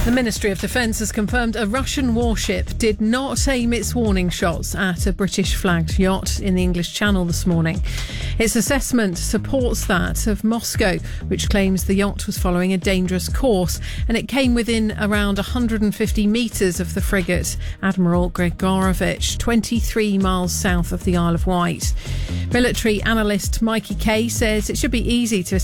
The Ministry of Defence has confirmed a Russian warship did not aim its warning shots at a British-flagged yacht in the English Channel this morning. Its assessment supports that of Moscow, which claims the yacht was following a dangerous course, and it came within around 150 metres of the frigate Admiral Gregorovich, 23 miles south of the Isle of Wight. Military analyst Mikey Kay says it should be easy to